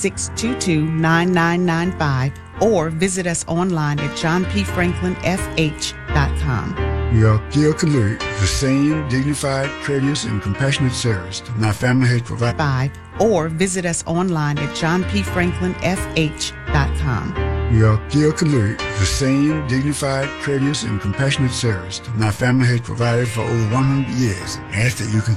622-9995 or visit us online at johnpfranklinfh.com. We are Kia Kaluri, the same dignified, courteous, and compassionate service that my family has provided. Or visit us online at johnpfranklinfh.com. We are Kia Kaluri, the same dignified, courteous, and compassionate service that my family has provided for over 100 years. I ask that you can